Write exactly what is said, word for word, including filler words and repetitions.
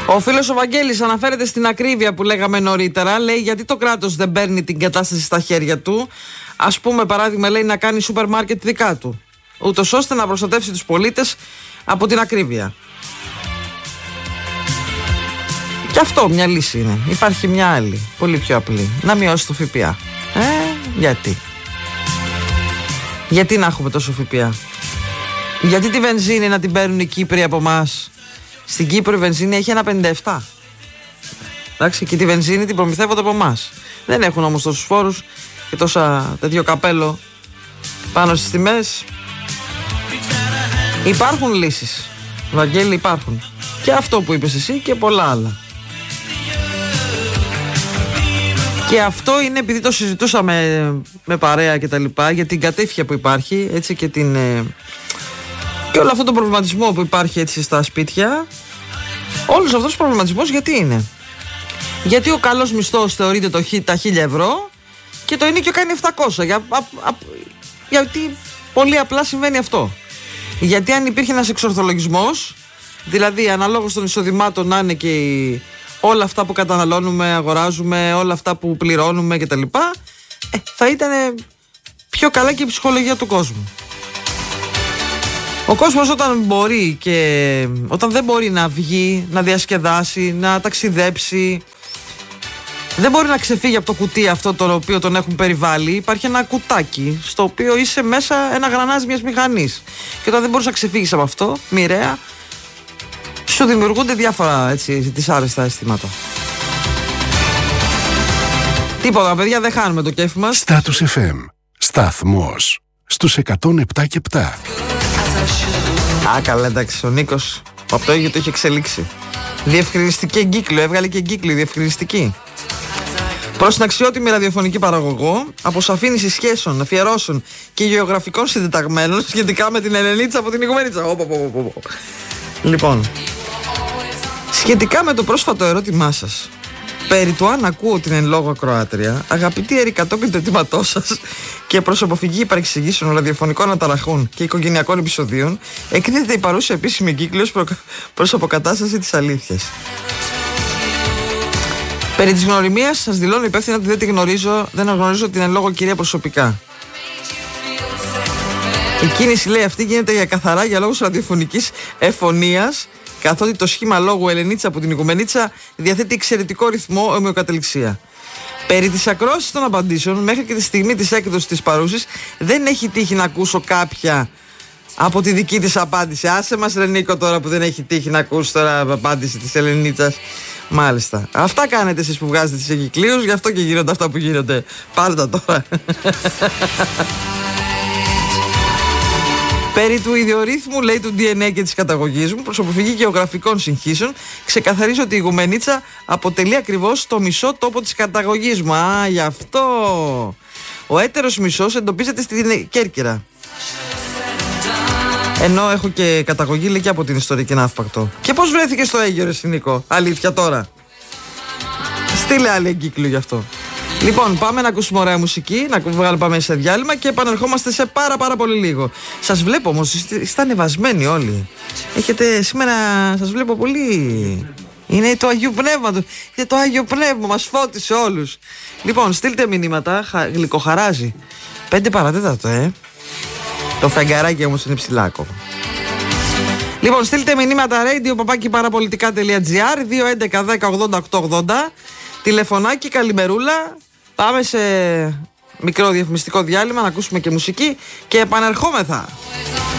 Ο φίλος ο Βαγγέλης αναφέρεται στην ακρίβεια που λέγαμε νωρίτερα. Λέει γιατί το κράτος δεν παίρνει την κατάσταση στα χέρια του. Ας πούμε, παράδειγμα, λέει να κάνει σούπερ μάρκετ δικά του, ούτως ώστε να προστατεύσει τους πολίτες από την ακρίβεια. Και αυτό μια λύση είναι. Υπάρχει μια άλλη, πολύ πιο απλή. Να μειώσει το ΦΠΑ. Ε, γιατί. Γιατί να έχουμε τόσο ΦΠΑ. Γιατί τη βενζίνη να την παίρνουν οι Κύπροι από εμάς. Στην Κύπρο η βενζίνη έχει ένα πενήντα επτά. Εντάξει, και τη βενζίνη την προμηθεύονται από εμάς. Δεν έχουν όμως τόσους φόρους και τόσα τέτοιο καπέλο πάνω στις τιμές. Υπάρχουν λύσεις, Βαγγέλη, υπάρχουν. Και αυτό που είπες εσύ και πολλά άλλα. Και αυτό είναι επειδή το συζητούσαμε με παρέα και τα λοιπά, για την κατήφια που υπάρχει, έτσι, και την... και όλο αυτό το προβληματισμό που υπάρχει έτσι στα σπίτια. Όλος αυτός ο προβληματισμός γιατί είναι. Γιατί ο καλός μισθός θεωρείται το, τα χίλια ευρώ και το ενίκιο κάνει επτακόσια. Για, α, α, γιατί πολύ απλά συμβαίνει αυτό. Γιατί αν υπήρχε ένας εξορθολογισμός, δηλαδή αναλόγως των εισοδημάτων να είναι και η, όλα αυτά που καταναλώνουμε, αγοράζουμε, όλα αυτά που πληρώνουμε κτλ., ε, θα ήταν πιο καλά και η ψυχολογία του κόσμου. Ο κόσμος όταν μπορεί και όταν δεν μπορεί να βγει, να διασκεδάσει, να ταξιδέψει, δεν μπορεί να ξεφύγει από το κουτί αυτό το οποίο τον έχουν περιβάλει. Υπάρχει ένα κουτάκι στο οποίο είσαι μέσα ένα γρανάζι μιας μηχανής. Και όταν δεν μπορείς να ξεφύγεις από αυτό, μοιραία, σου δημιουργούνται διάφορα έτσι, δυσάρεστα αισθήματα. Τίποτα, παιδιά, δεν χάνουμε το κέφι μας. Status εφ εμ, σταθμός στους εκατόν επτά και επτά. Α, καλά, εντάξει, ο Νίκος από το ίδιο το είχε εξελίξει. Διευκρινιστική εγκύκλιο, έβγαλε και εγκύκλιο διευκρινιστική. Προς την αξιότιμη ραδιοφωνική παραγωγό, αποσαφήνιση σχέσεων, αφιερώσεων και γεωγραφικών συντεταγμένων σχετικά με την Ελενίτσα από την Ιγουμενίτσα. Οπ, οπ, οπ, οπ. Λοιπόν, σχετικά με το πρόσφατο ερώτημά σας, περί του αν ακούω την εν λόγω ακροάτρια, αγαπητή Ερη, κατόπιν του αιτήματός σας και προς αποφυγή παρεξηγήσεων ραδιοφωνικών αταραχών και οικογενειακών επεισοδίων, εκδίδεται η παρούσα επίσημη εγκύκλειος προ... προς αποκατάσταση της αλήθειας. Περί της γνωριμίας σας δηλώνω υπεύθυνα ότι δεν τη γνωρίζω, δεν γνωρίζω την εν λόγω κυρία προσωπικά. Η κίνηση, λέει, αυτή γίνεται για καθαρά για λόγους ραδιοφωνικής εφωνίας, καθότι το σχήμα λόγου Ελενίτσα από την Ιγουμενίτσα διαθέτει εξαιρετικό ρυθμό ομοιοκατεληξία. Περί της ακρόασης των απαντήσεων, μέχρι και τη στιγμή της έκδοσης της παρούσης, δεν έχει τύχει να ακούσω κάποια από τη δική της απάντηση. Άσε μας, ρε Νίκο, τώρα που δεν έχει τύχει να ακούσει τώρα απάντηση της Ελενίτσας. Μάλιστα. Αυτά κάνετε εσείς που βγάζετε τις εγκυκλίους, γι' αυτό και γίνονται αυτά που γίνονται. Πάρτα τώρα. Περί του ιδιορύθμου, λέει, του ντι εν έι και της καταγωγής μου, προς αποφυγή γεωγραφικών συγχύσεων, ξεκαθαρίζω ότι η Ιγουμενίτσα αποτελεί ακριβώς το μισό τόπο της καταγωγής μου. Α, γι' αυτό. Ο έτερος μισός εντοπίζεται στην Κέρκυρα. Ενώ έχω και καταγωγή, λέει, και από την ιστορική Ναύπακτο. Και πώς βρέθηκε στο Αίγυο, ρε Νίκο? Αλήθεια τώρα. Στείλε άλλη εγκύκλιο γι' αυτό. Λοιπόν, πάμε να ακούσουμε ωραία μουσική, να βγάλουμε, πάμε σε διάλειμμα και επανερχόμαστε σε πάρα πάρα πολύ λίγο. Σας βλέπω όμως, είστε ανεβασμένοι όλοι. Έχετε σήμερα, σας βλέπω πολύ. Είναι το Αγίου Πνεύματος. Είναι το Άγιο Πνεύμα, μας φώτισε όλους. Λοιπόν, στείλτε μηνύματα, γλυκοχαράζει. Πέντε παρατέταρτο, ε. Το φεγγαράκι όμως είναι ψηλά ακόμα. Λοιπόν, στείλτε μηνύματα radio παπάκι παραπολιτικά τελεία τζι άρ, δύο έντεκα δέκα ογδόντα οκτώ ογδόντα. Τηλεφωνάκι, καλημερούλα. Πάμε σε μικρό διαφημιστικό διάλειμμα να ακούσουμε και μουσική και επανερχόμεθα.